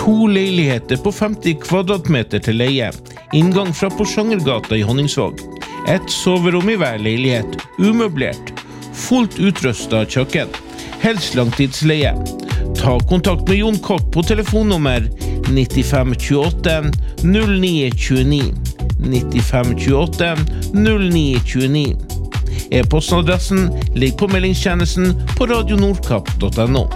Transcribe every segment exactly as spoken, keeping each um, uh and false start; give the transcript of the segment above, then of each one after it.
To leiligheter på femti kvadratmeter til leie. Inngang fra Porsangergata i Honningsvåg. Et soverom i hver leilighet, umøblert. Fullt utrustet kjøkken. Helst langtidsleie. Ta kontakt med Jon Kopp på telefonnummer nittifem tjueåtte null ni tjueni. nittifem tjueåtte null ni tjueni. E-postadressen ligger på meldingstjenesten på radionordkapp punktum no.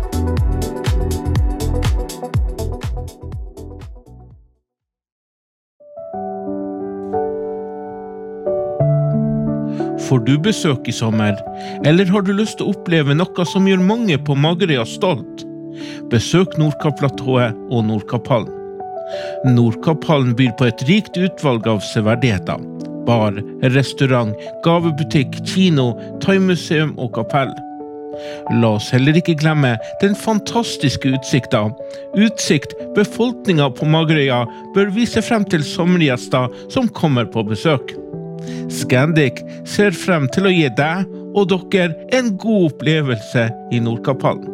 Får du besøk i sommer, eller har du lyst til å oppleve noe som gjør mange på Magerøya stolt? Besøk Nordkapp-platået og Nordkapphallen. Nordkapphallen byr på et rikt utvalg av severdigheter. Bar, restaurant, gavebutikk, kino, thaimuseum og kapell. La oss heller ikke glemme den fantastiske utsikten. Utsikt befolkningen på Magerøya bør vise frem til sommergjester som kommer på besøk. Scandic ser frem til å gi deg og dere en god opplevelse i Nordkapphallen.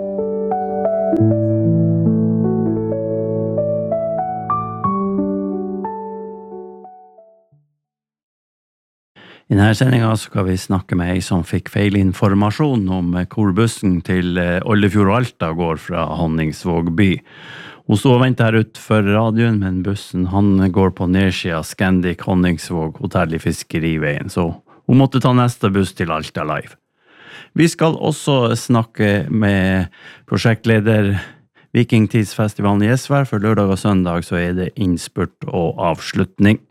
I denne sendingen skal vi snakke med en som fikk feil informasjon om hvor bussen til Oldefjord og Alta går fra Honningsvåg by. Hun stod og ventet her ut for radioen, men bussen han går på nedsida Scandic Honningsvåg hotell i Fiskeriveien, så hun måtte ta neste buss til Alta Live. Vi skal også snakke med prosjektleder Vikingtidsfestivalen i Esvær, for lørdag og søndag så er det innspurt og avslutning.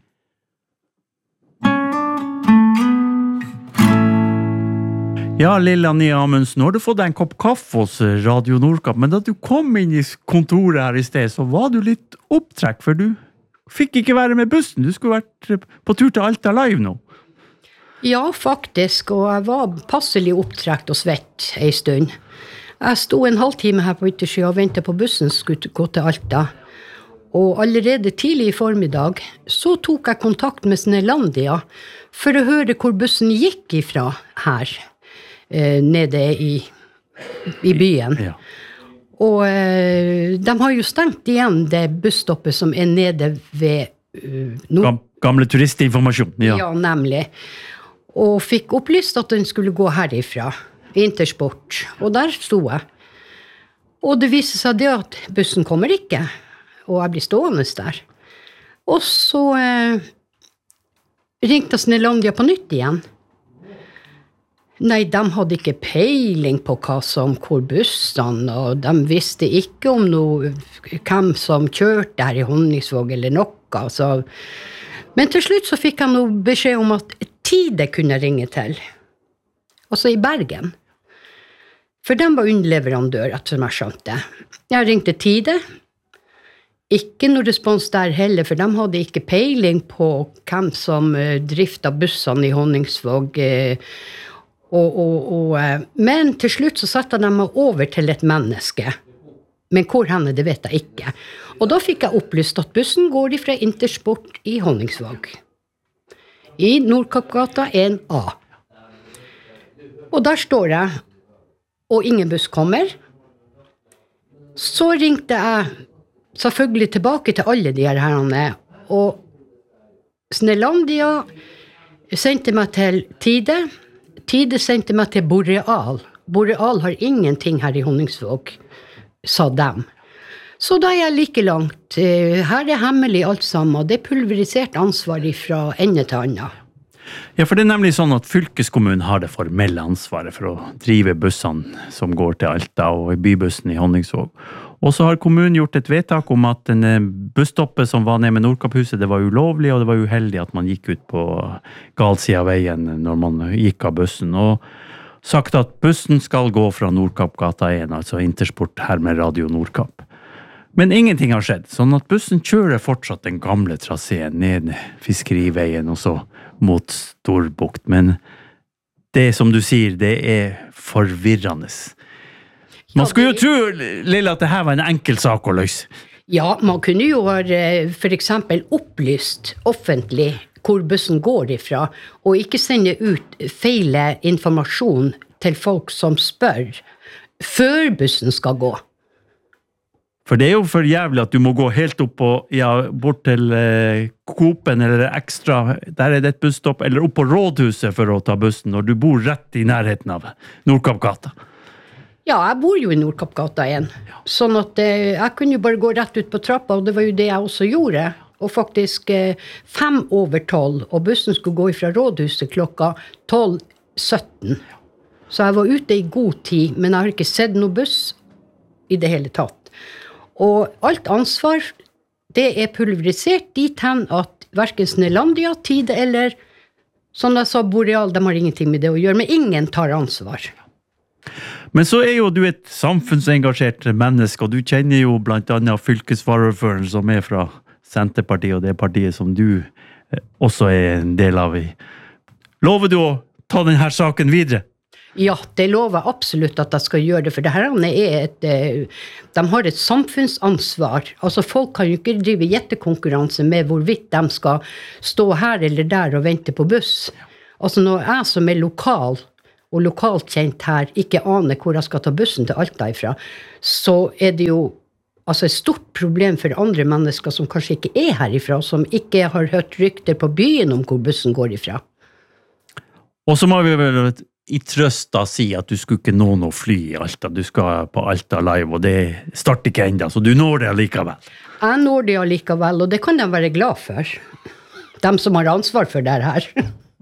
Ja, Lilla Nia Amundsen, nå har du fått en kopp kaffe hos Radio Nordkapp, men da du kom inn i kontoret her i sted, så var du litt opptrekk, for du fikk ikke være med bussen. Du skulle vært på tur til Alta Live nå. Ja, faktisk, og jeg var passelig opptrekt og svett en stund. Jeg sto en halvtime her på yttersiden og ventet på bussen skulle gå til Alta. Og allerede tidlig i formiddag så tok jeg kontakt med Snelandia for å høre hvor bussen gikk ifra her. Eh, nede i, i byen. Ja. Og eh, de har jo stengt igjen det busstoppet som er nede ved uh, Nord- Gamle turistinformasjon. Ja. Ja, nemlig. Og fikk opplyst at den skulle gå herifra, Intersport. Og der sto jeg. Og det viser seg det at bussen kommer ikke, og jeg blir stående der. Og så eh, ringte Snelandia på nytt igjen. Nei, de hadde ikke peiling på hva som hvor bussene, og de visste ikke om noe, hvem som kjørte her i Honningsvåg eller noe. Så. Men til slutt så fikk jeg noe beskjed om at Tide kunne ringe til. Altså i Bergen. For de var underleverandør, etter som jeg skjønte. Jeg ringte Tide. Ikke noe respons der heller, for de hadde ikke peiling på hvem som driftet bussene i Honningsvåg. Og, og, og, men til slutt så satte de meg over til et menneske. Men hvor henne, det vet jeg ikke. Og da fikk jeg opplyst at bussen går fra Intersport i Honningsvåg. I Nordkappgata en A. Og der står jeg, og ingen buss kommer. Så ringte jeg selvfølgelig tilbake til alle de her herrene, og Snelandia sendte meg til Tide. Tide sendte meg til Boreal. Boreal har ingenting her i Honningsvåg, sa dem. Så da er jeg like langt. Her er hemmelig alt sammen, og det er pulverisert ansvar fra ende til annen. Ja, for det er nemlig sånn at fylkeskommunen har det formelle ansvaret for å drive bussene som går til Alta og bybussen i Honningsvåg. Og så har kommunen gjort et vedtak om at den busstoppet som var nede med Nordkapphuset, det var ulovlig, og det var uheldig at man gikk ut på gal side av veien når man gikk av bussen. Og sagt at bussen skal gå fra Nordkappgata en, altså Intersport her med Radio Nordkapp. Men ingenting har skjedd, sånn at bussen kjører fortsatt den gamle traseen ned Fiskeriveien og så mot Storbukt. Men det som du sier, det er forvirrende. Man skulle jo tro, Lilla, at det her var en enkel sak å løse. Ja, man kunne jo ha for eksempel opplyst offentlig hvor bussen går ifra, og ikke sende ut feil informasjon til folk som spør før bussen skal gå. For det er jo for jævlig at du må gå helt opp på, ja, bort til eh, Coop-en eller Ekstra, der er det et busstopp, eller opp på Rådhuset for å ta bussen, når du bor rett i nærheten av Nordkappgata. Ja, jeg bor jo i Nordkappgata igjen. Sånn at eh, jeg kunne jo bare gå rett ut på trappa, og det var jo det jeg også gjorde. Og faktisk eh, fem over tolv, og bussen skulle gå fra Rådhuset klokka tolv sytten. Så jeg var ute i god tid, men jeg har ikke sett noen buss i det hele tatt. Og alt ansvar, det er pulverisert dit hen at hverken Snelandia, Tide eller, som jeg sa, Boreal, de har ingenting med det å gjøre, men ingen tar ansvar. Men så er jo du et samfunnsengasjert menneske, og du kjenner jo blant annet fylkesvaraordføreren som er fra Senterpartiet, og det partiet som du også er en del av i. Lover du å ta denne saken videre? Ja, det lover jeg absolutt at jeg skal gjøre det, for det her er et, de har et samfunnsansvar. Altså folk kan jo ikke drive gjettekonkurranse med hvorvidt de skal stå her eller der og vente på buss. Altså når jeg som er lokal, og lokalt kjent her, ikke aner hvor jeg skal ta bussen til Alta ifra, så er det jo altså et stort problem for andre mennesker som kanskje ikke er herifra, som ikke har hørt rykter på byen om hvor bussen går ifra. Og så må vi vel i trøst da si at du skulle ikke nå noe fly i Alta, du skal på Alta Live, og det starter ikke enda, så du når det allikevel. Jeg når det allikevel, og det kan de være glad for. De som har ansvar for det her.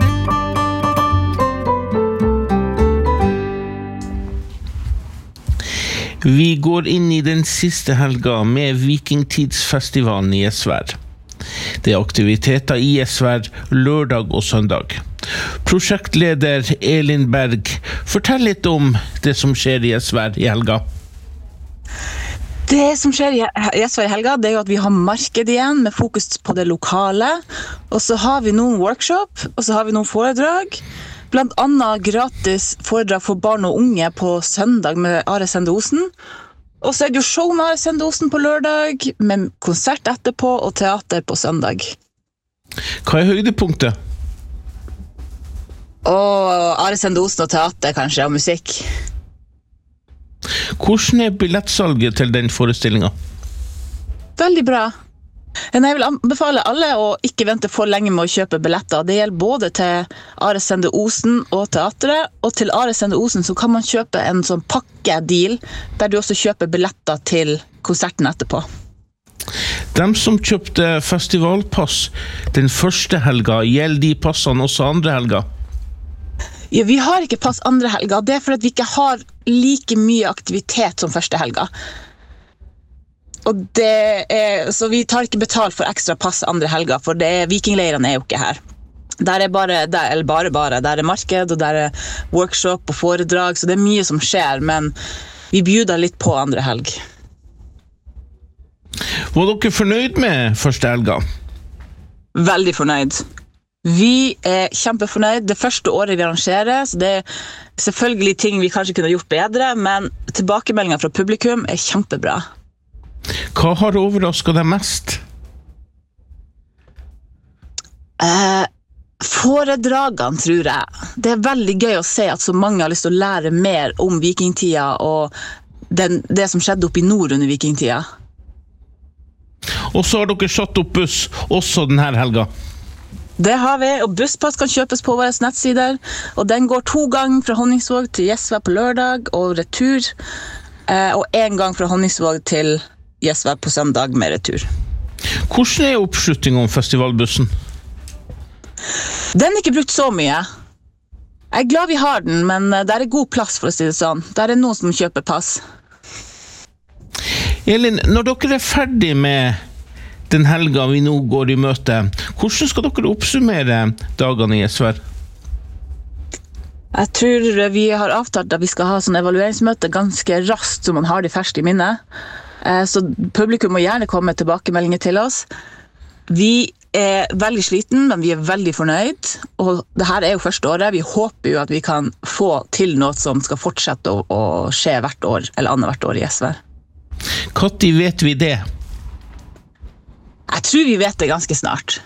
Vi går inn i den siste helga med Vikingtidsfestivalen i Gjesvær. Det er aktiviteter i Gjesvær lørdag og søndag. Prosjektleder Elin Berg, fortell litt om det som skjer i Gjesvær i helga. Det som skjer i Gjesvær i helga, det er jo at vi har marked igjen med fokus på det lokale. Og så har vi noen workshop, og så har vi noen foredrag. Blant annet gratis foredrag for barn og unge på søndag med Are Sende Osen. Og så er det jo show med Are Sende Osen på lørdag, med konsert etterpå og teater på søndag. Hva er høydepunktet? Og Are Sende Osen og teater kanskje, og musikk. Hvordan er billettsalget til den forestillingen? Veldig bra. Jeg vil anbefale alle å ikke vente for lenge med å kjøpe billetter. Det gjelder både til Are Sende Osen og teateret, og til Are Sende Osen så kan man kjøpe en sånn pakkedeal, der du også kjøper billetter til konserten etterpå. De som kjøpte festivalpass den første helga, gjelder de passene også andre helga? Ja, vi har ikke pass andre helga. Det er for at vi ikke har like mye aktivitet som første helga. Og det er, så vi tar ikke betalt for ekstra pass andre helga, for det er, vikingleirene er jo ikke her. Der er bare, der, eller bare bare, der er marked, og der er workshop og foredrag, så det er mye som skjer, men vi bjuder litt på andre helg. Var dere fornøyd med første helga? Veldig fornøyd. Vi er kjempefornøyd. Det første året vi arrangerer, så det er selvfølgelig ting vi kanskje kunne gjort bedre, men tilbakemeldingen fra publikum er kjempebra. Hva har overrasket deg mest? Eh, foredragene, tror jeg. Det er veldig gøy å se at så mange har lyst til å lære mer om vikingtida og den, det som skjedde oppe i nord under vikingtida. Og så har dere satt opp buss også denne helga. Det har vi, og busspass kan kjøpes på våre nettsider, og den går to ganger fra Honningsvåg til Gjesvær på lørdag og retur, eh, og en gang fra Honningsvåg til Gjesvær på søndag med retur. Hvordan er oppslutningen om festivalbussen? Den er ikke brukt så mye. Jeg er glad vi har den, men der er god plass, for å si det sånn. Der er noen som kjøper pass. Elin, når dere er ferdig med den helga vi nå går i møte, hvordan skal dere oppsummere dagene i Gjesvær? Jeg tror vi har avtalt at vi skal ha sånn evalueringsmøte ganske raskt, så man har det ferskt i minnet. Så publikum må gjerne komme tilbakemeldinger til oss. Vi er veldig sliten, men vi er veldig fornøyd. Og det her er jo første året. Vi håper jo at vi kan få til noe som skal fortsette å, å skje hvert år, eller annet hvert år i Gjesvær. Når vet vi det? Jeg tror vi vet det ganske snart.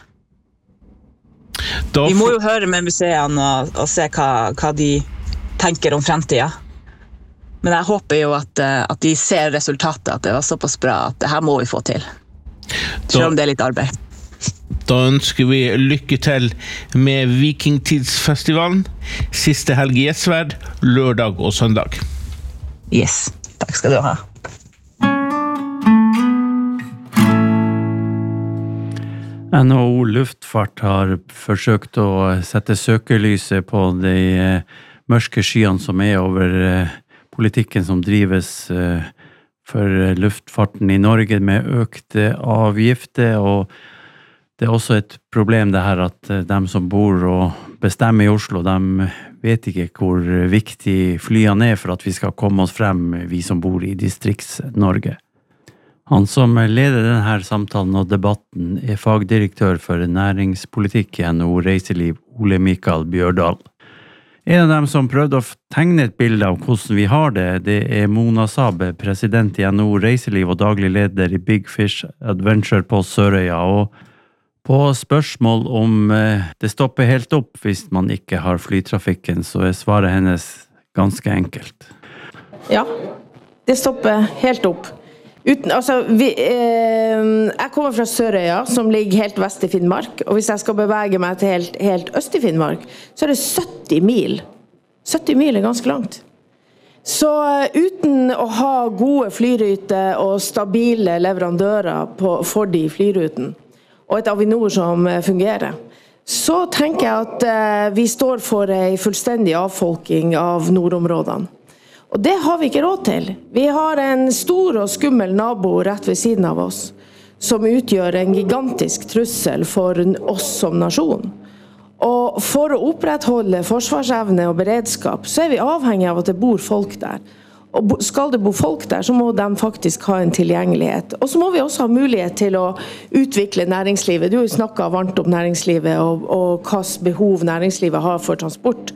Da vi må jo høre med museene og, og se hva, hva de tenker om fremtiden. Men jeg håper jo at, at de ser resultatet, at det var såpass bra at det her må vi få til. Selv om det er litt arbeid. Da ønsker vi lykke til med Vikingtidsfestivalen. Siste helg i Gjesvær, lørdag og søndag. Yes, takk skal du ha. N H O Luftfart har forsøkt å sette søkelyset på de mørke skyene som er over politikken som drives for luftfarten i Norge med økte avgifter, og det er også et problem det her at de som bor og bestemmer i Oslo, de vet ikke hvor viktig flyene er for at vi skal komme oss frem, vi som bor i Distrikts-Norge. Han som leder denne samtalen og debatten er fagdirektør for næringspolitikk i N H O Reiseliv, Ole Mikael Bjørdal. En av dem som prøvde å tegne et bilde av hvordan vi har det, det er Mona Sabe, president i N H O Reiseliv og daglig leder i Big Fish Adventure på Sørøya, og på spørsmål om det stopper helt opp hvis man ikke har flytrafikken, så er svaret hennes ganske enkelt. Ja, det stopper helt opp. Uten, altså, vi, eh, jeg kommer fra Sørøya, som ligger helt vest i Finnmark, og hvis jeg skal bevege meg til helt, helt øst i Finnmark, så er det sytti mil. sytti mil er ganske langt. Så uten å ha gode flyruter og stabile leverandører på, for de flyruten, og et Avinor som fungerer, så tenker jeg at eh, vi står for en fullstendig avfolking av nordområdene. Og det har vi ikke råd til. Vi har en stor og skummel nabo rett ved siden av oss, som utgjør en gigantisk trussel for oss som nasjon. Og for å opprettholde forsvarsevne og beredskap, så er vi avhengig av at det bor folk der. Og skal det bo folk der, så må de faktisk ha en tilgjengelighet. Og så må vi også ha mulighet til å utvikle næringslivet. Du har jo snakket varmt om næringslivet og, og hvilke behov næringslivet har for transport.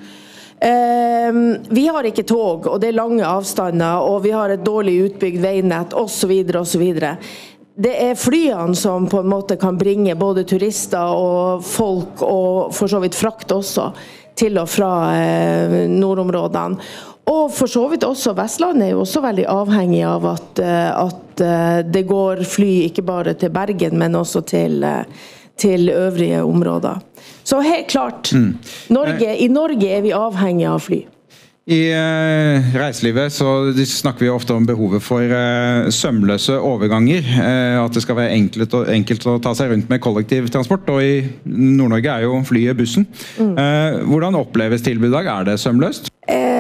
Uh, vi har ikke tog, og det er lange avstander, og vi har et dårlig utbygd veinett, og så videre, og så videre. Det er flyene som på en måte kan bringe både turister og folk, og for så vidt frakt også, til og fra uh, nordområdene. Og for så vidt også Vestlandet er jo også veldig avhengig av at, uh, at uh, det går fly ikke bare til Bergen, men også til, uh, til øvrige områder. Så helt klart, mm. Norge, i Norge er vi avhengig av fly. I eh, reiselivet så snakker vi ofte om behovet for eh, sømløse overganger, eh, at det skal være enkelt, og, enkelt å ta seg rundt med kollektivtransport, og i Nord-Norge er jo flyet bussen. Mm. Eh, hvordan oppleves tilbudet i dag? Er det sømløst?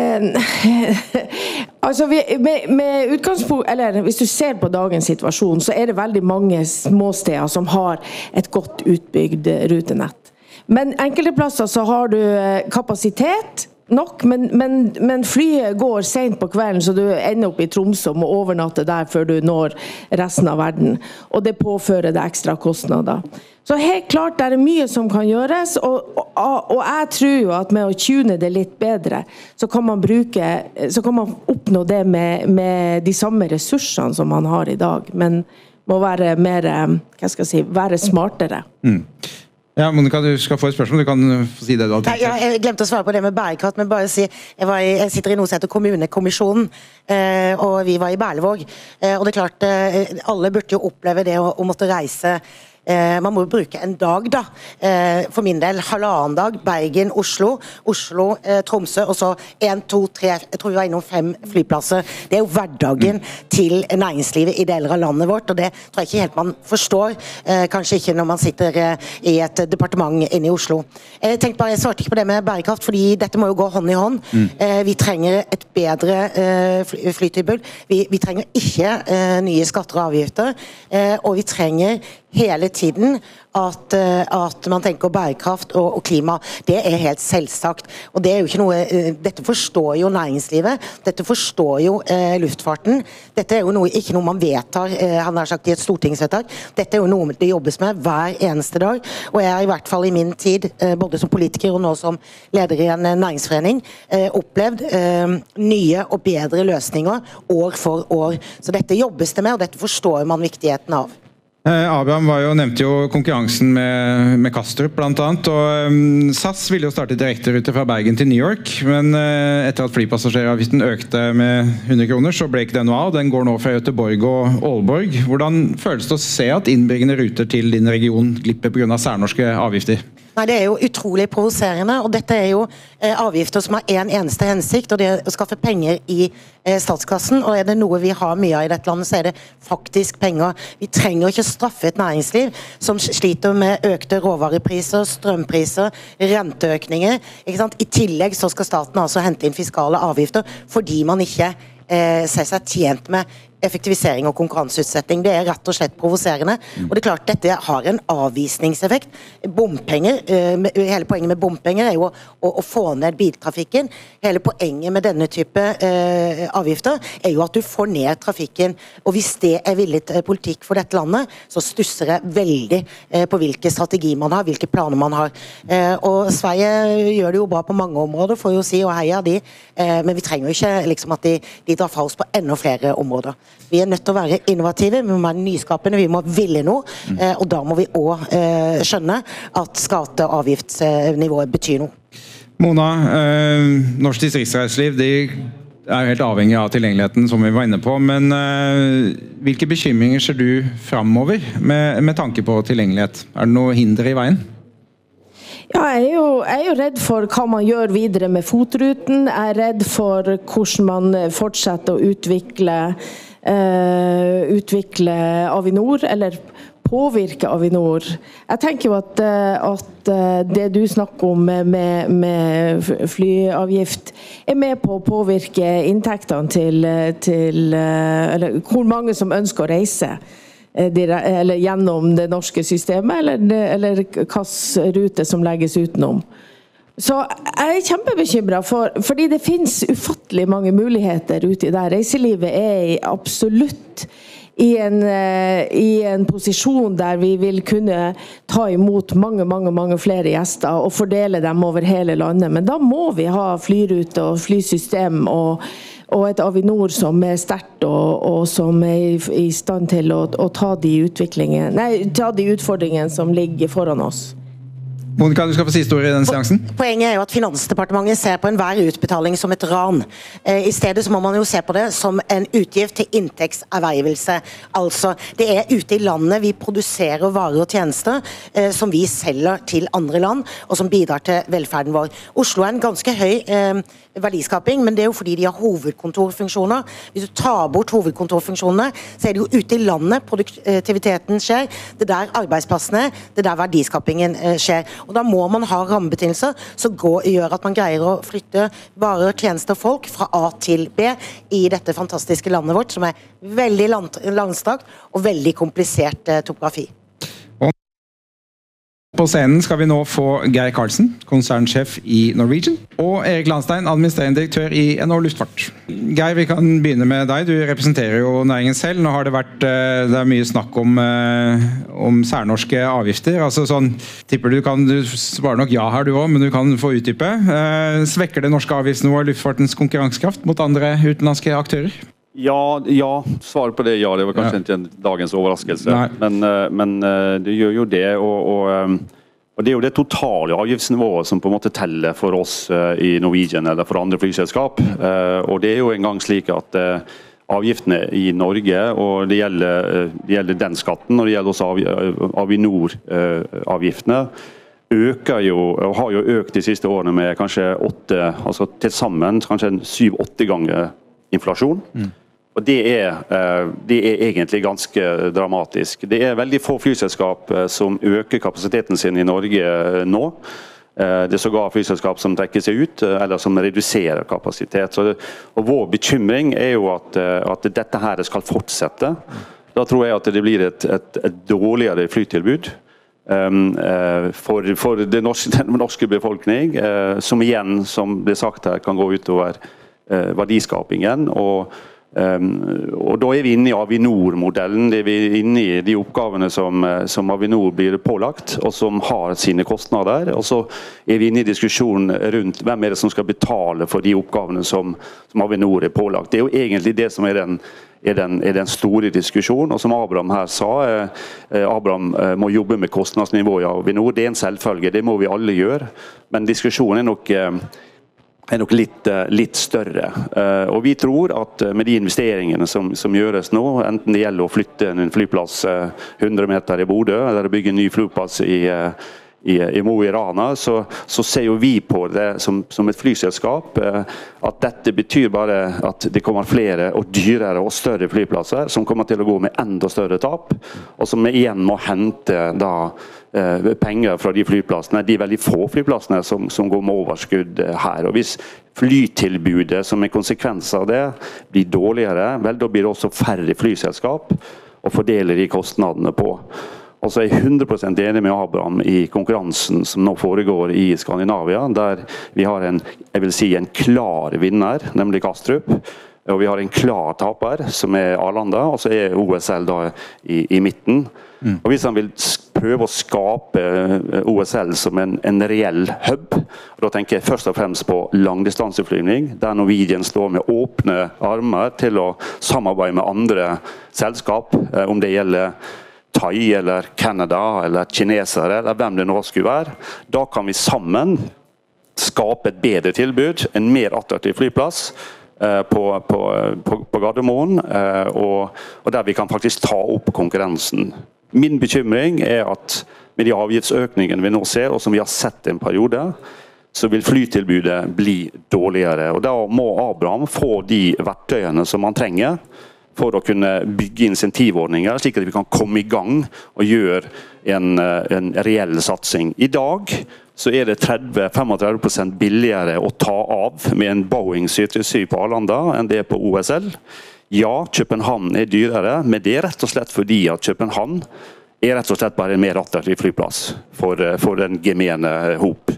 Eh, altså, vi, med, med utgangspunkt, eller hvis du ser på dagens situasjon, så er det veldig mange småsteder som har et godt utbygd rutenett. Men enkelte plasser så har du kapasitet nok, men, men, men flyet går sent på kvelden, så du ender opp i Tromsø og må overnatte der før du når resten av verden. Og det påfører deg ekstra kostnader. Så helt klart, det er mye som kan gjøres, og, og, og jeg tror jo at med å tune det litt bedre, så kan man bruke, så kan man oppnå det med, med de samme ressursene som man har i dag, men må være mer, hva skal jeg si, være smartere. Mm. Ja, Monica, du skal få et spørsmål. Du kan få si det du har tenkt. Ja, jeg glemte å svare på det med bærekraft, men bare si, jeg, var i, jeg sitter i noe som heter kommunekommisjonen, eh, og vi var i Berlevåg, eh, og det er klart, eh, alle burde jo oppleve det å, å måtte reise. Eh, man må jo bruke en dag da, eh, for min del, halvannen dag, Bergen, Oslo, Oslo, eh, Tromsø, og så en, to, tre, jeg tror vi var innom fem flyplasser. Det er jo hverdagen mm. til næringslivet i deler av landet vårt, og det tror jeg ikke helt man forstår, eh, kanskje ikke når man sitter eh, i et departement inne i Oslo. Eh, jeg tenkte bare, jeg svarte ikke på det med bærekraft, fordi dette må jo gå hånd i hånd. Mm. Eh, vi trenger et bedre eh, fly, flytilbud, vi, vi trenger ikke eh, nye skatter og avgifter, eh, og vi trenger hele tiden at, at man tenker bærekraft og, og klima. Det er helt selvsagt. Og det er jo ikke noe, dette forstår jo næringslivet, dette forstår jo eh, luftfarten. Dette er jo noe, ikke noe man vedtar, eh, han har sagt i et stortingsvedtak. Dette er jo noe det jobbes med hver eneste dag. Og jeg har i hvert fall i min tid, eh, både som politiker og nå som leder i en næringsforening, eh, opplevd eh, nye og bedre løsninger år for år. Så dette jobbes det med, og dette forstår man viktigheten av. Abraham var jo, nevnte jo konkurransen med, med Kastrup blant annet, og um, S A S ville jo starte direkterute fra Bergen til New York, men uh, etter at flypassasjeravgiften økte med hundre kroner, så ble ikke det noe av. Den går nå fra Göteborg og Aalborg. Hvordan føles det å se at innbyggende ruter til din region glipper på grunn av særnorske avgifter? Nei, det er jo utrolig provoserende, og dette er jo eh, avgifter som har en eneste hensikt, og det er å skaffe penger i eh, statskassen, og er det noe vi har mye av i dette landet, så er det faktisk penger. Vi trenger ikke straffe et næringsliv som sliter med økte råvarepriser, strømpriser, renteøkninger, ikke sant? I tillegg så skal staten altså hente inn fiskale avgifter, fordi man ikke eh, ser seg tjent med effektivisering og konkurranseutsetting. Det er rett og slett provoserende. Og det er klart, dette har en avvisningseffekt. Bompenger, hele poenget med bompenger er jo å, å, å få ned biltrafikken. Hele poenget med denne type eh, avgifter er jo at du får ned trafikken. Og hvis det er villet politikk for dette landet, så stusser jeg veldig eh, på hvilke strategi man har, hvilke planer man har. Eh, og Sverige gjør det jo bra på mange områder, får jo si, og heia de. Eh, men vi trenger jo ikke liksom, at de, de drar fra oss på enda flere områder. Vi er nødt til å være innovative, vi må være nyskapende, vi må ville noe, mm. og da må vi også eh, skjønne at skatte- og avgiftsnivået betyr noe. Mona, eh, norsk distriktsreiseliv, de er helt avhengig av tilgjengeligheten som vi var inne på, men eh, hvilke bekymringer ser du fremover med, med tanke på tilgjengelighet? Er det noe hinder i veien? Ja, jeg er, jo, jeg er jo redd for hva man gjør videre med FOT-ruten. Jeg er redd for hvordan man fortsetter å utvikle, uh, utvikle Avinor, eller påvirke Avinor. Jeg tenker jo at, at det du snakker om med, med flyavgift er med på å påvirke inntektene til, til eller hvor mange som ønsker å reise. Eller gjennom det norske systemet, eller, eller hvilken rute som legges utenom. Så jeg er kjempebekymret, for, fordi det finnes ufattelig mange muligheter ute i det. Reiselivet er absolutt i en, i en posisjon der vi vil kunne ta imot mange, mange, mange flere gjester og fordele dem over hele landet. Men da må vi ha flyrute og flysystem og og et Avinor som er sterkt og, og som er i, i stand til å, å ta de utviklingene, nei, ta de utfordringene som ligger foran oss. Monica, du skal få siste ord i den seansen. Poenget er jo at Finansdepartementet ser på enhver utbetaling som et ran. I stedet så må man jo se på det som en utgift til inntektservervelse. Altså, det er ute i landet vi produserer varer og tjenester eh, som vi selger til andre land, og som bidrar til velferden vår. Oslo er en ganske høy eh, verdiskaping, men det er jo fordi de har hovedkontorfunksjoner. Hvis du tar bort hovedkontorfunksjonene, så er det jo ute i landet produktiviteten skjer, det er der arbeidsplassene, det er der verdiskapingen eh, skjer. Og da må man ha rammebetingelser som går, gjør at man greier å flytte varer, tjenester og folk fra A til B i dette fantastiske landet vårt, som er veldig land, landstrakt og veldig komplisert eh, topografi. På scenen skal vi nå få Geir Karlsen, konsernsjef i Norwegian, og Erik Landstein, administrerende direktør i N H O Luftfart. Geir, vi kan begynne med deg. Du representerer jo næringen selv. Nå har det vært det er mye snakk om, om særnorske avgifter. Altså sånn, tipper du kan, du svarer nok ja her du også, men du kan få utdype. Svekker det norske avgiftsnivået luftfartens konkurransekraft mot andre utenlandske aktører? Ja, ja, svar på det, ja, det var kanskje ikke en dagens overraskelse, men, men det gjør jo det, og, og, og det er jo det totale avgiftsnivået som på en måte teller for oss i Norwegian eller for andre flyselskap, og det er jo en gang slik at avgiftene i Norge, og det gjelder, det gjelder den skatten, og det gjelder også Avinor-avgiftene, øker jo, og har jo økt de siste årene med kanskje åtte, altså til sammen kanskje syv-åtte ganger inflasjon. Mm. Og det er, det er egentlig ganske dramatisk. Det er veldig få flyselskap som øker kapasiteten sin i Norge nå. Det er sågar flyselskap som trekker seg ut, eller som reduserer kapasitet. Så det, og vår bekymring er jo at, at dette her skal fortsette. Da tror jeg at det blir et, et, et dårligere flytilbud um, for, for det norske, den norske befolkning, uh, som igjen, som ble sagt her, kan gå utover uh, verdiskapingen, og og da er vi inne i Avinor-modellen, det er vi inne i de oppgavene som, som Avinor blir pålagt, og som har sine kostnader, og så er vi inne i diskusjonen rundt hvem er det som skal betale for de oppgavene som, som Avinor er pålagt. Det er jo egentlig det som er den Er den, er den store diskusjonen, og som Abraham her sa, eh, Abraham eh, må jobbe med kostnadsnivået i Avinor, det er en selvfølge, det må vi alle gjøre, men diskusjonen er nok, eh, er nok litt, eh, litt større. Eh, og vi tror at med de investeringene som, som gjøres nå, enten det gjelder å flytte en flyplass eh, hundre meter i Bodø, eller bygge en ny flyplass i eh, I, i Mo i Rana, så, så ser jo vi på det som, som et flyselskap eh, at dette betyr bare at det kommer flere og dyrere og større flyplasser som kommer til å gå med enda større tap, og som igjen må hente da, eh, penger fra de flyplassene, de veldig få flyplassene som, som går med overskudd her. Og hvis flytilbudet som en konsekvens av det blir dårligere, vel da blir det også færre flyselskap å fordele de kostnadene på. Og så er jeg hundre prosent enig med Abraham i konkurransen som nå foregår i Skandinavia, der vi har en, jeg vil si, en klar vinner, nemlig Kastrup, og vi har en klar taper, som er Arlanda, og så er O S L da i, i midten. Mm. Og hvis han vil prøve å skape O S L som en, en reell hub, og da tenker jeg først og fremst på langdistanseflygning, der Norwegian står med åpne armer til å samarbeide med andre selskap, om det gjelder Thai eller Canada eller kinesere eller hvem det nå skulle være. Da kan vi sammen skape et bedre tilbud, en mer attraktiv flyplass eh, på, på, på, på Gardermoen, eh, og, og der vi kan faktisk ta opp konkurrensen. Min bekymring er at med de avgiftsøkningene vi nå ser, og som vi har sett en periode, så vil flytilbudet bli dårligere. Og da må Abraham få de verktøyene som han trenger, for å kunne bygge insentivordninger, slik at vi kan komme i gang og gjøre en, en reell satsing. I dag så er det tretti til trettifem prosent billigere å ta av med en Boeing syv tre syv på Arlanda enn det på O S L. Ja, København er dyrere, men det er rett og slett fordi at København er rett og slett bare en mer attraktiv flyplass for, for den gemene hop.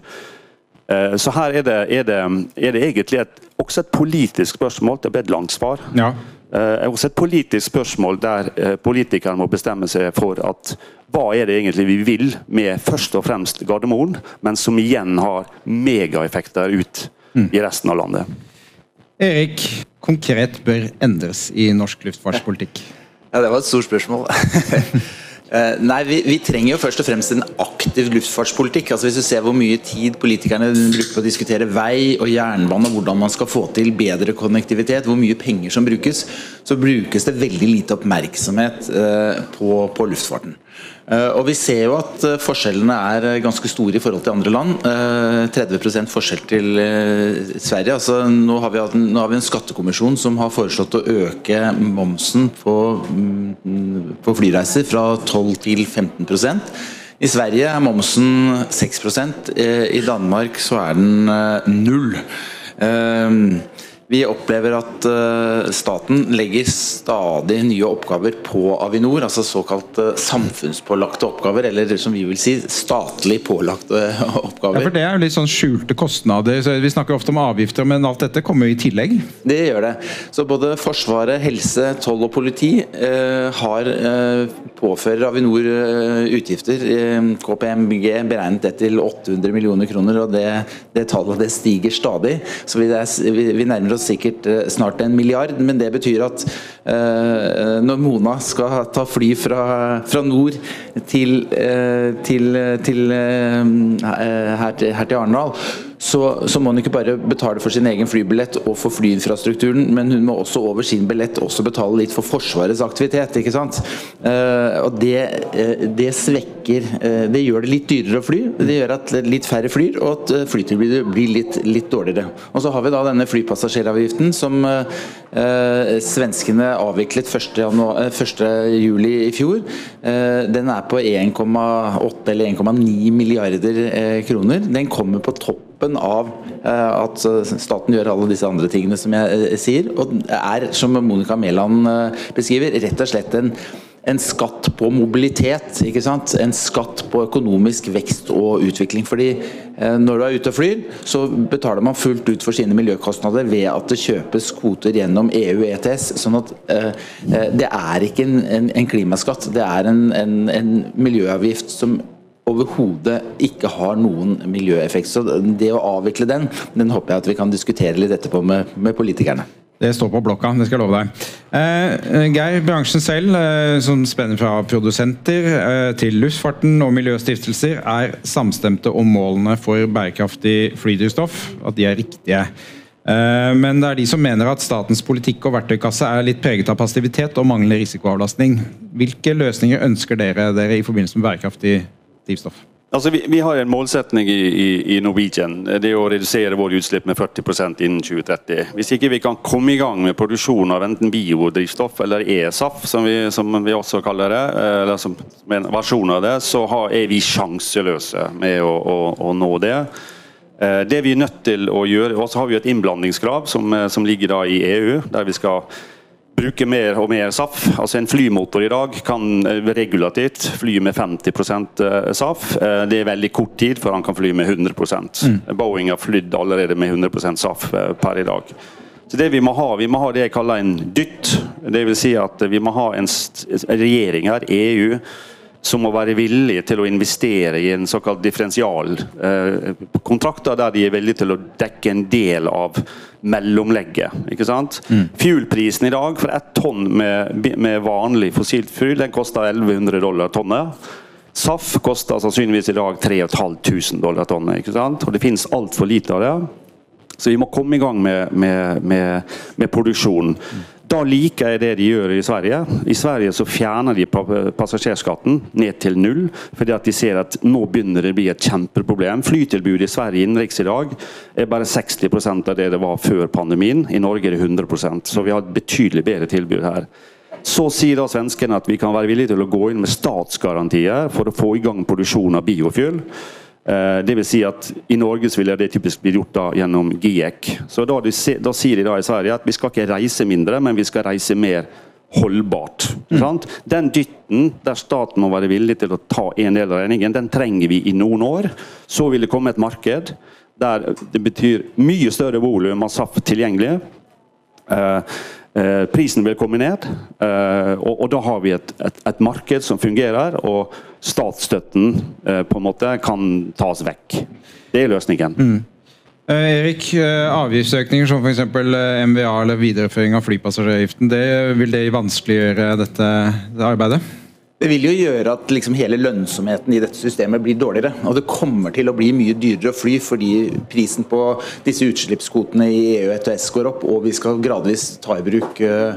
Så her er det, er det, er det egentlig et, også et politisk spørsmål, det ble et langt svar. Ja. Det er også et politisk spørsmål der politikere må bestemme seg for at hva er det egentlig vi vil med først og fremst Gardermoen, men som igjen har megaeffekter ut i resten av landet. Erik, konkret bør endres i norsk luftfartspolitikk? Ja, det var et stort spørsmål. Uh, nei, vi, vi trenger jo først og fremst en aktiv luftfartspolitikk. Altså hvis du ser hvor mye tid politikerne bruker på å diskutere vei og jernbane, og hvordan man skal få til bedre konnektivitet, hvor mye penger som brukes, så brukes det veldig lite oppmerksomhet uh, på, på luftfarten. Uh, og vi ser jo at uh, forskjellene er ganske store i forhold til andre land. Uh, tretti prosent forskjell til uh, Sverige. Altså, nå, har vi hatt, nå har vi en skattekommisjon som har foreslått å øke momsen på, um, på flyreiser fra tolv til femten prosent. I Sverige er momsen seks prosent. Uh, I Danmark så er den uh, null. Uh, Vi opplever at uh, staten legger stadig nye oppgaver på Avinor, altså såkalt uh, samfunnspålagte oppgaver, eller som vi vil si, statlig pålagte uh, oppgaver. Ja, for det er jo litt sånn skjulte kostnader, så vi snakker ofte om avgifter, men alt dette kommer jo i tillegg. Det gjør det. Så både Forsvaret, helse, toll og politi uh, har uh, påfører Avinor uh, utgifter. Uh, K P M G beregnet det til åtte hundre millioner kroner, og det, det tallet det stiger stadig, så vi, vi, vi nærmer oss sikkert snart en milliard, men det betyr at uh, når Mona skal ta fly fra, fra nord til, uh, til, til uh, her, til, her til Arendal, så, så må hun ikke bare betale for sin egen flybillett og for flyinfrastrukturen, men hun må også over sin billett også betale litt for Forsvarets aktivitet, ikke sant? Uh, og det, uh, det svekker, uh, det gjør det litt dyrere å fly, det gjør at litt færre flyr, og at flytilbudet blir litt, litt dårligere. Og så har vi da denne flypassasjeravgiften som uh, uh, svenskene avviklet første juli i fjor. Uh, den er på en komma åtte eller en komma ni milliarder uh, kroner. Den kommer på topp av uh, at staten gjør alle disse andre tingene som jeg uh, sier, og er, som Monica Mæland uh, beskriver, rett og slett en en skatt på mobilitet, ikke sant? En skatt på økonomisk vekst og utvikling. Fordi eh, når du er ute og flyr, så betaler man fullt ut for sine miljøkostnader ved at det kjøpes kvoter gjennom E U E T S, sånn at eh, det er ikke en, en, en klimaskatt, det er en, en, en miljøavgift som overhodet ikke har noen miljøeffekt. Så det å avvikle den, den håper jeg at vi kan diskutere litt etterpå med, med politikerne. Det står på blokka, det skal jeg love deg. Eh, Geir, bransjen selv, eh, som spenner fra produsenter eh, til luftfarten og miljøstiftelser, er samstemte om målene for bærekraftig flydrivstoff, at de er riktige. Eh, men det er de som mener at statens politikk og verktøykasse er litt preget av passivitet og manglende risikoavlastning. Hvilke løsninger ønsker dere, dere i forbindelse med bærekraftig drivstoff? Altså, vi, vi har en målsetning i, i, i Norwegian, det er å redusere våre utslipp med førti prosent innen tjue tretti. Hvis ikke vi kan komme i gang med produksjon av enten biodrivstoff eller E-SAF, som vi, som vi også kaller det, eller som en versjon av det, så har, er vi sjanseløse med å, å, å nå det. Det vi er nødt til å gjøre, og så har vi et innblandingskrav som, som ligger da i E U, der vi skal bruke mer og mer S A F. Altså en flymotor i dag kan regulativt fly med femti prosent S A F. Det er veldig kort tid før han kan fly med hundre prosent. Mm. Boeing har flydd allerede med hundre prosent S A F per i dag. Så det vi må ha, vi må ha det jeg kaller en dytt. Det vil si at vi må ha en regjering her, E U, som må være villig til å investere i en såkalt differensial eh, kontrakter der de er villige til å dekke en del av mellomlegget, ikke sant? Mm. Fuelprisen i dag for ett tonn med, med vanlig fossilt fuel, den koster elleve hundre dollar tonnet. S A F koster sannsynligvis i dag tre tusen fem hundre dollar tonnet, ikke sant? Og det finnes alt for lite av det. Så vi må komme i gang med, med, med, med produksjonen. Da liker jeg det de gjør i Sverige. I Sverige så fjerner de passasjerskatten ned til null, fordi at de ser at nå begynner det å bli et kjempeproblem. Flytilbud i Sverige innenriks i dag er bare seksti prosent av det det var før pandemien. I Norge er det hundre prosent, så vi har et betydelig bedre tilbud her. Så sier da svenskene at vi kan være villige til å gå inn med statsgarantier for å få i gang produksjon av biofuel. Det vil si at i Norge ville det typisk bli gjort da gjennom GIEK. Så da, da sier de da i Sverige at vi skal ikke reise mindre, men vi skal reise mer holdbart. Mm. Den dytten der staten må være villig til å ta en del av regningen, den trenger vi i noen år. Så vil det komme et marked der det betyr mye større volum av S A F tilgjengelig. Uh, uh, prisen vil komme ned, uh, og, og da har vi et, et, et marked som fungerer, og statsstøtten uh, på en måte kan tas vekk. Det er løsningen. Mm. Uh, Erik, uh, avgiftsøkninger som for eksempel uh, M V A eller videreføring av flypassasjeravgiften, det, vil det vanskeliggjøre dette det arbeidet? Det vil jo gjøre at liksom hele lønnsomheten i dette systemet blir dårligere, og det kommer til å bli mye dyrere å fly fordi prisen på disse utslippskvotene i E U E T S går opp, og vi skal gradvis ta i bruk uh,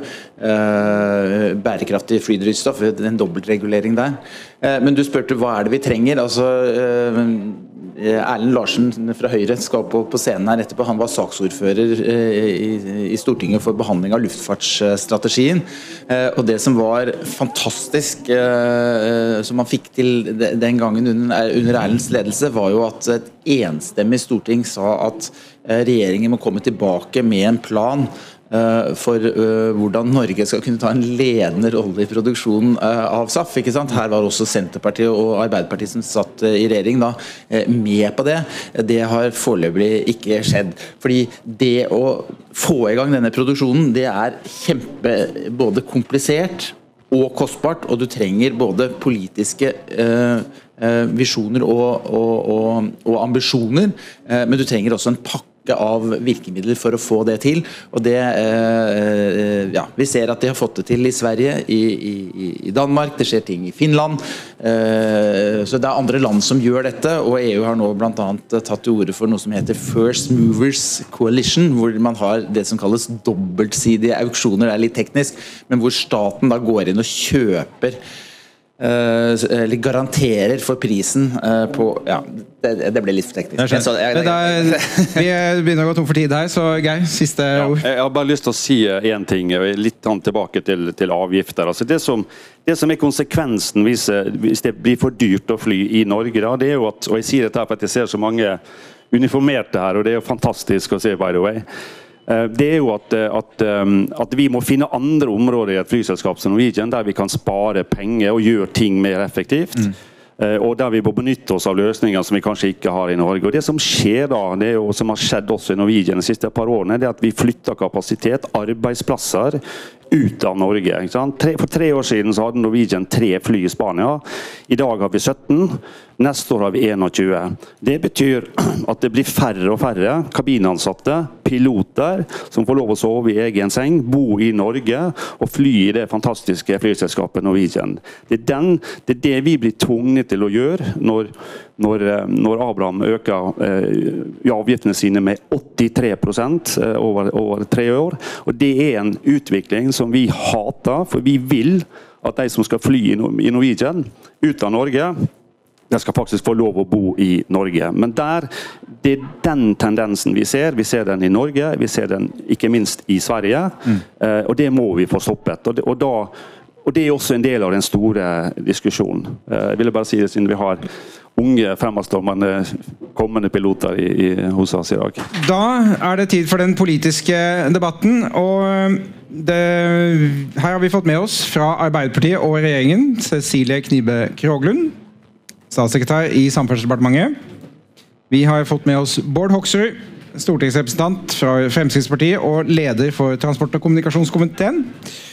uh, bærekraftig flydrivstoff, en dobbeltregulering der. Uh, men du spurte hva er det vi trenger, altså uh, Erlend Larsen fra Høyre skal på, på scenen her etterpå. Han var saksordfører eh, i, i Stortinget for behandling av luftfartsstrategien. Eh, og det som var fantastisk, eh, som man fikk til den gangen under, under Erlends ledelse, var jo at et enstemmig storting sa at eh, regjeringen må komme tilbake med en plan for uh, hvordan Norge skal kunne ta en ledende rolle i produksjonen uh, av S A F, ikke sant? Her var også Senterpartiet og Arbeiderpartiet som satt uh, i regjering da, uh, med på det. Det har foreløpig ikke skjedd. Fordi det å få i gang denne produksjonen, det er kjempe både komplisert og kostbart, og du trenger både politiske uh, uh, visjoner og, og, og, og ambisjoner, uh, men du trenger også en pakke av virkemidler for å få det til, og det eh, ja, vi ser at de har fått det til i Sverige, i, i, i Danmark, det skjer ting i Finland, eh, så det er andre land som gjør dette, og E U har nå blant annet tatt til orde for noe som heter First Movers Coalition, hvor man har det som kalles dobbeltsidige auksjoner, det er litt teknisk, men hvor staten da går inn og kjøper eller garanterer for prisen på, ja, det, det ble litt for teknisk. Jeg så, jeg, jeg, jeg, vi begynner å gå tom for tid her, så Geir, siste ja, ord. Jeg har bare lyst til å si en ting, litt tilbake til, til avgifter. Altså det, som, det som er konsekvensen hvis, hvis det blir for dyrt å fly i Norge, da, det er jo at, og jeg sier dette for at jeg ser så mange uniformerte her, og det er jo fantastisk å se, by the way. det er jo at, at, at vi må finne andre områder i et flyselskap som Norwegian, der vi kan spare penger og gjøre ting mer effektivt. Mm. Og der vi må benytte oss av løsninger som vi kanskje ikke har i Norge. Og det som skjer da, det er jo, som har skjedd også i Norwegian de siste par årene, det er at vi flytter kapasitet, arbeidsplasser, ut av Norge. Ikke sant? Tre, for tre år siden så hadde Norwegian tre fly i Spania. I dag har vi sytten. Neste år har vi tjueen. Det betyr at det blir færre og færre kabinansatte, piloter, som får lov å sove i egen seng, bo i Norge og fly i det fantastiske flyselskapet Norwegian. Det er, den, det, er det vi blir tvunget til å gjøre når, når, når Abraham øker eh, avgiftene sine med åttitre prosent over, over tre år. Og det er en utvikling som vi hater, for vi vil at de som skal fly i Norwegian ut av Norge, de skal faktisk få lov å bo i Norge. Men der, det er den tendensen vi ser. Vi ser den i Norge, vi ser den ikke minst i Sverige, mm. eh, og det må vi få stoppet. Og det, og, da, og det er også en del av den store diskusjonen. Eh, jeg ville bare si det siden vi har unge fremadstormende kommende piloter i, i, hos oss i dag. Da er det tid for den politiske debatten, og det, her har vi fått med oss fra Arbeiderpartiet og regjeringen, Cecilie Knibe Kroglund, statssekretær i Samferdselsdepartementet. Vi har fått med oss Bård Hoksrud, stortingsrepresentant fra Fremskrittspartiet og leder for transport- og kommunikasjonskomiteen.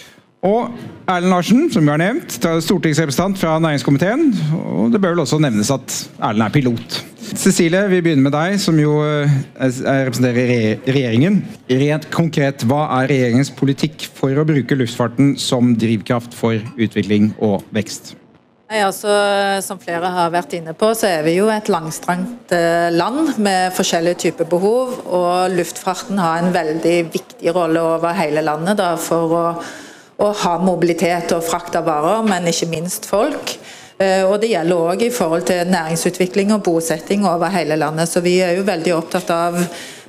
Og Erlend Larsen, som vi har nevnt, stortingsrepresentant fra næringskomiteen, og det bør vel også nevnes at Erlend er pilot. Cecilie, vi begynner med deg, som jo representerer regjeringen. Rent konkret, hva er regjeringens politikk for å bruke luftfarten som drivkraft for utvikling og vekst? Nei, altså, som flere har vært inne på, så er vi jo et langstrangt land med forskjellige typer behov, og luftfarten har en veldig viktig rolle over hele landet da, for å, å ha mobilitet og frakt av varer, men ikke minst folk. Og det gjelder også i forhold til næringsutvikling og bosetting over hele landet, så vi er jo veldig opptatt av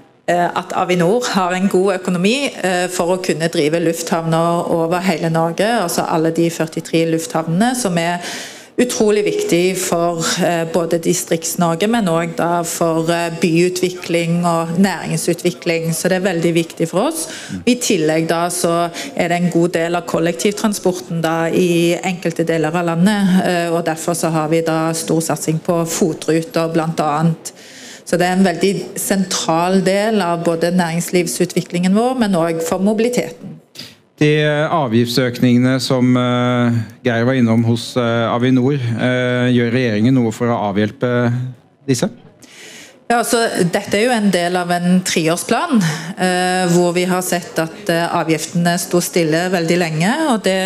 at Avinor har en god økonomi for å kunne drive lufthavner over hele Norge, altså alle de førtitre lufthavnene som er utrolig viktig for både Distrikts-Norge, men også da for byutvikling og næringsutvikling, så det er veldig viktig for oss. I tillegg da så er det en god del av kollektivtransporten da i enkelte deler av landet, og derfor så har vi da stor satsing på fotruter blant annet. Så det er en veldig sentral del av både næringslivsutviklingen vår, men også for mobiliteten. De avgiftsøkningene som uh, Geir var innom hos uh, Avinor, uh, gjør regjeringen noe for å avhjelpe disse? Ja, altså, dette er jo en del av en treårsplan, uh, hvor vi har sett at uh, avgiftene stod stille veldig lenge, og det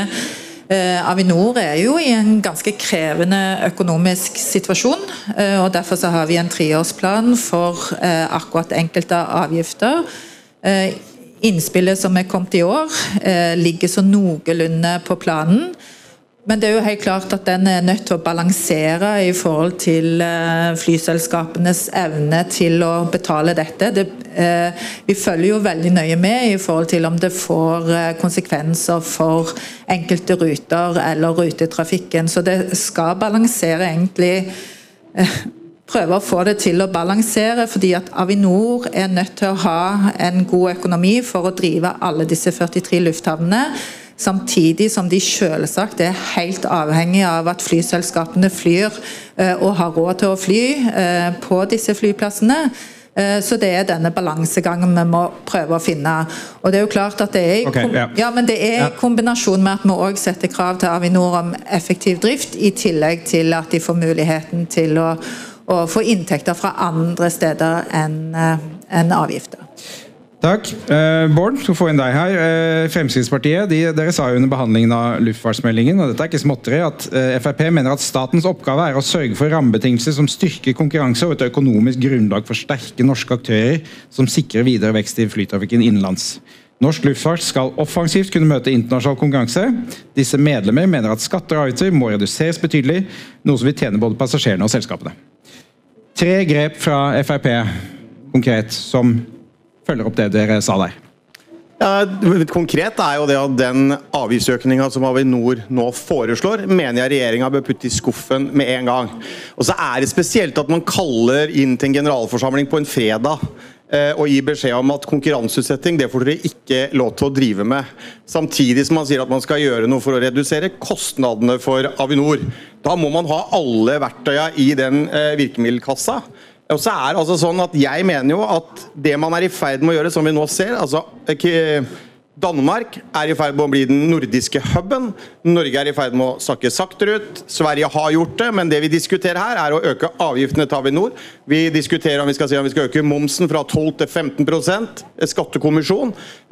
Avinor er jo i en ganske krevende økonomisk situasjon, og derfor så har vi en treårsplan for akkurat enkelte avgifter. Innspillet som er kommet i år ligger så noenlunde på planen, men det er jo helt klart at den er nødt til å balansere i forhold til flyselskapenes evne til å betale dette. Det, vi følger jo veldig nøye med i forhold til om det får konsekvenser for enkelte ruter eller rutetrafikken, så det skal balansere egentlig, prøve å få det til å balansere, fordi at Avinor er nødt til å ha en god økonomi for å drive alle disse førtitre lufthavnene, samtidig som de selvsagt er helt avhengige av at flyselskapene flyr og har råd til å fly på disse flyplassene. Så det er denne balansegangen vi må prøve å finne. Og det er jo klart at det er i, okay, ja. Ja, men det er i kombinasjon med at vi også setter krav til Avinor om effektiv drift, i tillegg til at de får muligheten til å, å få inntekter fra andre steder enn, enn avgifter. Takk. Eh, Bård, så får inn deg her. Eh, Fremskrittspartiet, de, dere sa jo under behandlingen av luftfartsmeldingen, og dette er ikke småtteri, at eh, F R P mener at statens oppgave er å sørge for rammebetingelser som styrker konkurranse og et økonomisk grunnlag for sterke norske aktører som sikrer videre vekst i flytrafikken innenlands. Norsk luftfart skal offensivt kunne møte internasjonal konkurranse. Disse medlemmer mener at skatter og avgifter må reduseres betydelig, noe som vil tjene både passasjerene og selskapene. Tre grep fra F R P konkret som følger opp det dere sa der. Ja, konkret er jo det at den avgiftsøkningen som Avinor nå foreslår, mener jeg regjeringen bør putte i skuffen med en gang. Og så er det spesielt at man kaller inn til en generalforsamling på en fredag og gi beskjed om at konkurranseutsetting, det får dere ikke lov til å drive med. Samtidig som man sier at man skal gjøre noe for å redusere kostnadene for Avinor. Da må man ha alle verktøyene i den virkemiddelkassa. Og så er det altså sånn at jeg mener jo at det man er i ferd med å gjøre, som vi nå ser, altså Danmark er i ferd med å bli den nordiske hubben, Norge er i ferd med å sakke saktere ut, Sverige har gjort det, men det vi diskuterer her er å øke avgiftene til Avinor. Vi diskuterer om vi skal si om vi skal øke momsen fra tolv til femten prosent, skattekommisjon.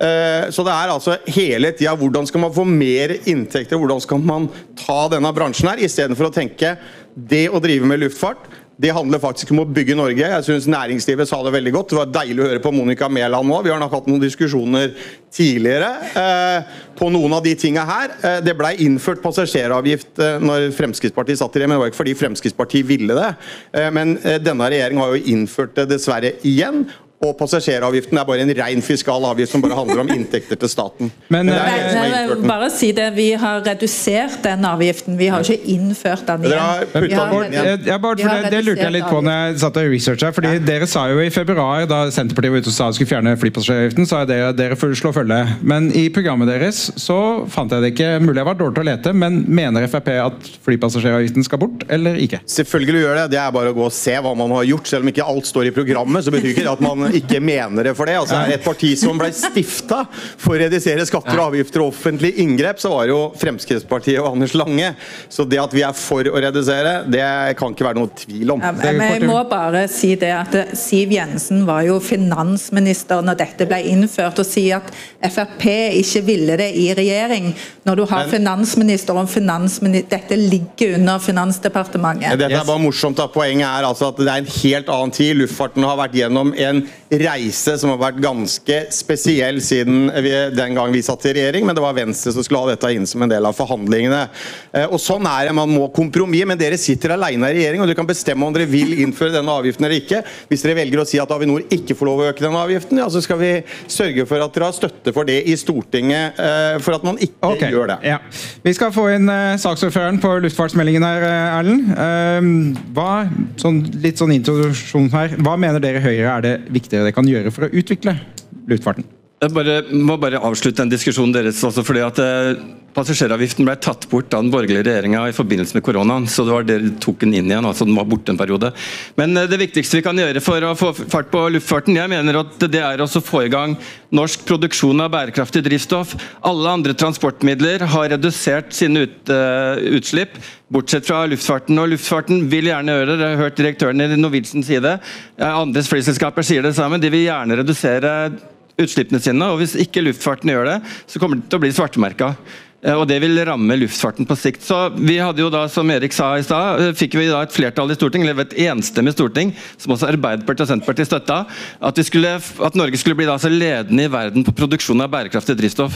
Så det er altså hele tiden hvordan skal man få mer inntekter, hvordan skal man ta denne bransjen her, i stedet for å tenke det å drive med luftfart. Det handler faktisk om å bygge Norge. Jeg synes næringslivet sa det veldig godt. Det var deilig å høre på Monica Mæland nå. Vi har nok hatt noen diskusjoner tidligere eh, på noen av de tingene her. Eh, det ble innført passasjeravgift eh, når Fremskrittspartiet satt i det, men det var ikke fordi Fremskrittspartiet ville det. Eh, men eh, denne regjeringen har jo innført det dessverre igjen. Og passasjeravgiften er bare en ren fiskal avgift som bare handler om inntekter til staten. Men, men det er, jeg vil bare si det, vi har redusert den avgiften, vi har ikke innført den igjen. Vi har, jeg, jeg bare, vi har det lurte jeg litt på når jeg satt og researchet, fordi ja. Dere sa jo i februar, da Senterpartiet var ute og sa at skulle fjerne flypassasjeravgiften, sa jeg dere, dere slå følge. Men i programmet deres så fant jeg det ikke, mulig jeg var dårlig til å lete, men mener F R P at flypassasjeravgiften skal bort, eller ikke? Selvfølgelig gjør det, det er bare å gå og se hva man har gjort, selv om ikke alt står i programmet, så betyr ikke det at man ikke mener det for det. Altså, et parti som ble stiftet for å redusere skatter og avgifter og offentlige inngrep, så var jo Fremskrittspartiet og Anders Lange. Så det at vi er for å redusere, det kan ikke være noe tvil om. Ja, men jeg må bare si det at Siv Jensen var jo finansminister når dette ble innført, og si at F R P ikke ville det i regjering. Når du har men, finansminister og finansminister, dette ligger under Finansdepartementet. Dette er bare morsomt, da. Poenget er altså at det er en helt annen tid. Luftfarten har vært gjennom en reise som har vært ganske spesiell siden vi, den gang vi satt i regjering, men det var Venstre som skulle ha dette inn som en del av forhandlingene. Og sånn er det, man må kompromisse, men dere sitter alene i regjering, og dere kan bestemme om dere vil innføre denne avgiften eller ikke. Hvis dere velger å si at Avinor ikke får lov å øke denne avgiften, ja, så skal vi sørge for at dere har støtte for det i Stortinget, for at man ikke okay. gjør det. Ja. Vi skal få inn uh, saksordføreren på luftfartsmeldingen her, Erlend. Uh, hva, sånn, litt sånn introduksjon her, hva mener dere Høyre er det viktige det kan gjøre for å utvikle luftfarten? Jeg bare, må bare avslutte den diskusjonen deres også, fordi at eh, passasjeravgiften ble tatt bort av den borgerlige regjeringen i forbindelse med koronaen, så det var det de tok den inn igjen, altså den var borte en periode. Men eh, det viktigste vi kan gjøre for å få fart på luftfarten, jeg mener at det er også å få i gang norsk produksjon av bærekraftig drivstoff. Alle andre transportmidler har redusert sine ut, uh, utslipp, bortsett fra luftfarten, og luftfarten vil gjerne gjøre det. Jeg har hørt direktøren i Norwegian si det. Andres flyselskaper sier det samme. De vil gjerne redusere utslippene sine, og hvis ikke luftfarten gjør det, så kommer det til å bli svartemerket. Og det vil ramme luftfarten på sikt. Så vi hadde jo da, som Erik sa i stad, fikk vi da et flertall i Stortinget, eller et enstemmig Storting, som også Arbeiderpartiet og Senterpartiet støtta, at, vi skulle, at Norge skulle bli da så ledende i verden på produksjon av bærekraftig drivstoff.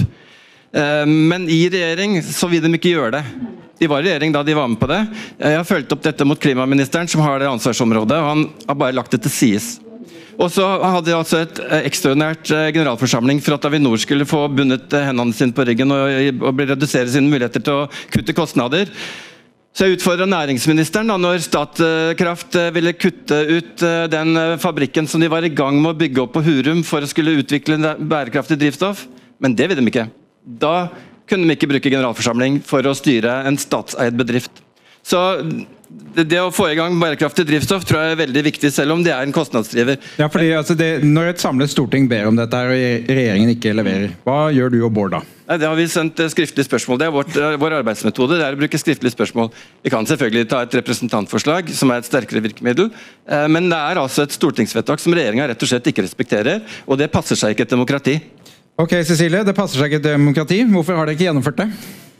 Men i regjering så vil de ikke gjøre det. De var i regjering da de var med på det. Jeg har følt opp dette mot klimaministeren, som har det ansvarsområdet, og han har bare lagt det til sides. Og så hadde jeg altså et ekstraordinært generalforsamling for at Avinor skulle få bundet hendene sine på ryggen og, og redusere sine muligheter til å kutte kostnader. Så jeg utfordret næringsministeren da når Statkraft ville kutte ut den fabrikken som de var i gang med å bygge opp på Hurum for å skulle utvikle bærekraftig drivstoff. Men det vil de ikke. Da kunne de ikke bruke generalforsamling for å styre en statseid bedrift. Så det, det å få i gang bærekraftig drivstoff tror jeg er veldig viktig, selv om det er en kostnadsdriver. Ja, fordi altså, det, når et samlet storting ber om dette og regjeringen ikke leverer, hva gjør du og Bård da? Nei, det har vi sendt skriftlig spørsmål. Det er vårt, vår arbeidsmetode, det er å bruke skriftlig spørsmål. Vi kan selvfølgelig ta et representantforslag, som er et sterkere virkemiddel, men det er altså et stortingsvedtak som regjeringen rett og slett ikke respekterer, og det passer seg ikke et demokrati. Ok, Cecilie, det passer seg ikke et demokrati. Hvorfor har dere ikke gjennomført det?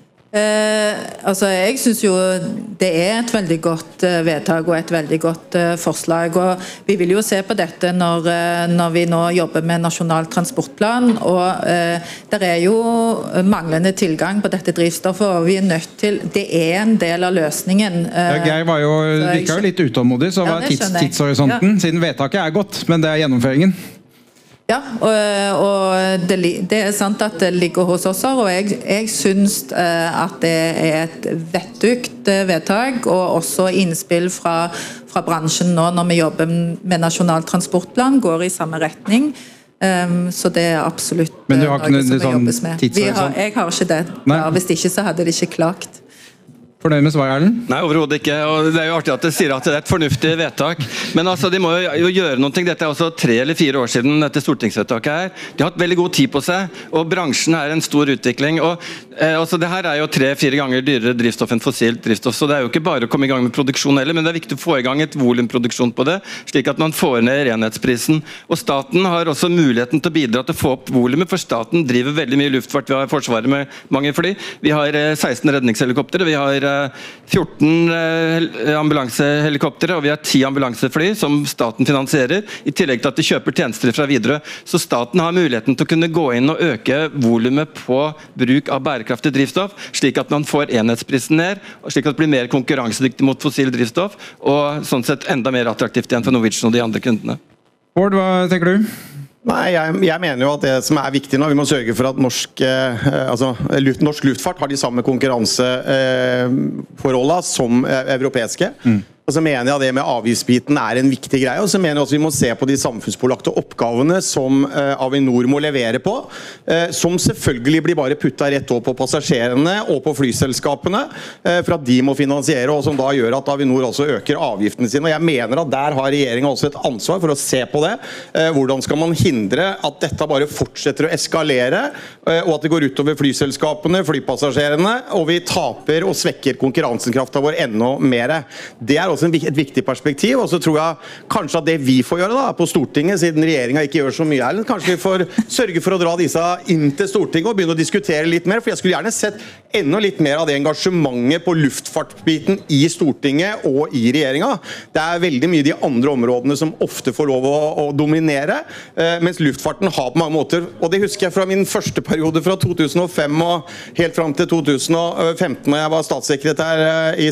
Eh, altså jeg synes jo det er et veldig godt eh, vedtak og et veldig godt eh, forslag, og vi vil jo se på dette når, eh, når vi nå jobber med nasjonal transportplan, og eh, det er jo manglende tilgang på dette drivstoffet, og vi er nødt til, det er en del av løsningen. Eh, ja, Geir var jo, virka jo litt utålmodig, så ja, var tids, tidshorisonten, ja. Siden vedtaket er godt, men det er gjennomføringen. Ja, og, og det, det er sant at det ligger hos oss her, og jeg, jeg synes at det er et vettugt vedtak, og også innspill fra, fra bransjen nå når vi jobber med nasjonal transportplan, går i samme retning. Um, så det er absolutt Men du har noe som sånn jobbes med. Vi har, jeg har ikke det. Ja, hvis ikke så hadde det ikke klagt. Fornøyd med svaret, Erlend? Nei, overhodet ikke. Og det er jo artig at de sier at det er et fornuftig vedtak. Men altså, de må jo gjøre noe. Dette er også tre eller fire år siden dette stortingsvedtaket her. De har hatt veldig god tid på seg, og bransjen er en stor utvikling. Og eh, altså, det her er jo tre-fire ganger dyrere drivstoff enn fossilt drivstoff, så det er jo ikke bare å komme i gang med produksjon heller, men det er viktig å få i gang et volumproduksjon på det, slik at man får ned renhetsprisen. Og staten har også muligheten til å bidra til å få opp volumet, for staten driver veldig mye luftfart. Vi har forsvaret med mange fly. Vi har eh, seksten redningshelikoptere, vi har fjorten ambulansehelikoptere, og vi har ti ambulansefly som staten finansierer, i tillegg til at de kjøper tjenester fra Widerøe. Så staten har muligheten til å kunne gå inn og øke volumet på bruk av bærekraftig drivstoff, slik at man får enhetsprisen ned, og slik at det blir mer konkurransedyktig mot fossil drivstoff, og sånn sett enda mer attraktivt igjen for Norwegian og de andre kundene. Bård, hva tenker du? Nei, jeg, jeg mener jo at det som er viktig nå, vi må sørge for at norsk, eh, altså, luft, norsk luftfart har de samme konkurranseforholdene eh, som eh, europeiske. Mm. Og så mener jeg at det med avgiftsbiten er en viktig greie, og så mener jeg også vi må se på de samfunnspålagte oppgavene som eh, Avinor må levere på, eh, som selvfølgelig blir bare puttet rett opp på passasjerene og på flyselskapene, eh, for at de må finansiere, og som da gjør at Avinor også øker avgiftene sine. Og jeg mener at der har regjeringen også et ansvar for å se på det. Eh, hvordan skal man hindre at dette bare fortsetter å eskalere, eh, og at det går utover flyselskapene, flypassasjerene, og vi taper og svekker konkurransekraften vår enda mer. Det er også et viktig perspektiv, og så tror jeg kanskje at det vi får gjøre da, på Stortinget, siden regjeringen ikke gjør så mye, Erlend, kanskje vi får sørge for å dra disse inn til Stortinget og begynne å diskutere litt mer, for jeg skulle gjerne sett enda litt mer av det engasjementet på luftfartbiten i Stortinget og i regjeringen. Det er veldig mye de andre områdene som ofte får lov å, å dominere, eh, mens luftfarten har på mange måter, og det husker jeg fra min første periode fra to tusen og fem og helt frem til to tusen og femten, når jeg var statssekretær i